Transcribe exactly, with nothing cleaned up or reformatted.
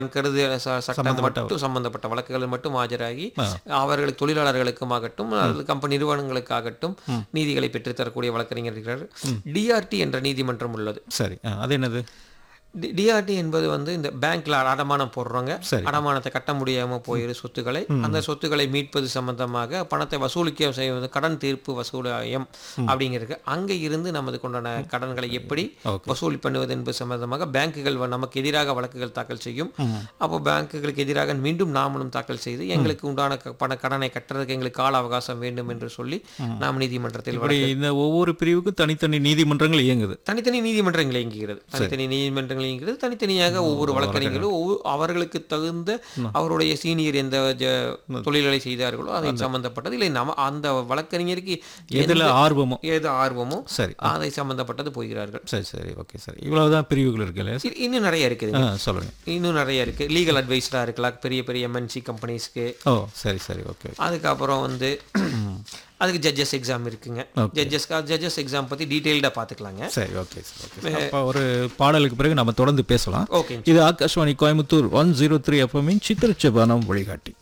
கருது ச- சட்டம் மட்டும் சம்பந்தப்பட்ட வழக்குகள் மட்டும் ஆஜராகி அவர்கள் தொழிலாளர்களுக்குமாகட்டும் அல்லது கம்பெனி நிறுவனங்களுக்காகட்டும் நீதிகளை பெற்றுத்தரக்கூடிய வழக்கறிஞர் இருக்கிறார். டிஆர்டி என்ற நீதிமன்றம் உள்ளது. சரி, ஆ, அது என்னது? டிஆர்டி என்பது வந்து இந்த பேங்க்ல அடமானம் போடுறவங்க சரி. அடமானத்தை கட்ட முடியாம போயிரு சொத்துக்களை அந்த சொத்துக்களை மீட்பது சம்பந்தமாக பணத்தை வசூலிக்க செய்வது கடன் தீர்ப்பு வசூலியம் அப்படிங்கிறது. அங்கே இருந்து நமது கொண்டான கடன்களை எப்படி வசூல் பண்ணுவது என்பது சம்பந்தமாக பேங்குகள் வ- நமக்கு எதிராக வழக்குகள் தாக்கல் செய்யும். அப்போ பேங்குகளுக்கு எதிராக மீண்டும் நாமளும் தாக்கல் செய்து எங்களுக்கு உண்டான க- பண கடனை கட்டுறதுக்கு எங்களுக்கு கால அவகாசம் வேண்டும் என்று சொல்லி நாம் நீதிமன்றத்தில் இப்படி இந்த ஒவ்வொரு பிரிவுக்கும் தனித்தனி நீதிமன்றங்கள் இயங்குது. தனித்தனி நீதிமன்றங்கள் இயங்குகிறது. தனித்தனி நீதிமன்றங்கள் இயங்குகிறது. தனித்தனியாக ஒவ்வொரு வழக்கறிஞர்களும் ஒவ்வொரு- அவர்களுக்கு தகுந்த அவருடைய சீனியர் எந்த ஜ- தொழில்களை செய்தார்களோ அதை சம்பந்தப்பட்டது இல்லை நம்ம அந்த வழக்கறிஞருக்கு எதுல ஆர்வமோ ஏது ஆர்வமோ சரி அதை சம்பந்தப்பட்டது போகிறார்கள். சரி சரி ஓகே சரி. இவ்வளவுதான் பிரிவுகள் இருக்குல்ல? இ- இன்னும் நிறைய இருக்குது. ஆ, சொல்லுங்க. இன்னும் நிறைய இருக்கு. லீகல் அட்வைஸரா இருக்கலாம் பெரிய பெரிய எம்என்சி கம்பெனிஸ்க்கு. ஓ சரி சரி ஓகே. அதுக்கப்புறம் வந்து அதுக்கு ஜட்ஜஸ் எக்ஸாம் இருக்குங்க. ஜட்ஜஸ் ஜட்ஜஸ் எக்ஸாம் பத்தி டீடைல்டா பாத்துக்கலாங்க. சரி ஓகே சார் ஓகே. அப்போ ஒரு பாடலுக்கு பிறகு நம்ம தொடர்ந்து பேசலாம். ஓகே. இது Akashvani Coimbatore one zero three எஃப்எம்மின் சித்திரச்சபானம் வழிகாட்டி.